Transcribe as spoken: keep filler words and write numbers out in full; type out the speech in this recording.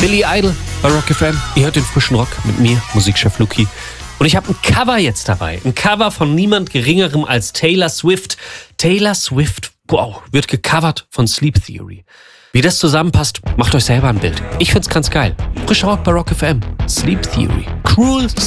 Billy Idol bei Rock F M. Ihr hört den frischen Rock mit mir, Musikchef Luki. Und ich habe ein Cover jetzt dabei. Ein Cover von niemand Geringerem als Taylor Swift. Taylor Swift, wow, wird gecovert von Sleep Theory. Wie das zusammenpasst, macht euch selber ein Bild. Ich find's ganz geil. Frischer Rock bei Rock F M. Sleep Theory. Cruel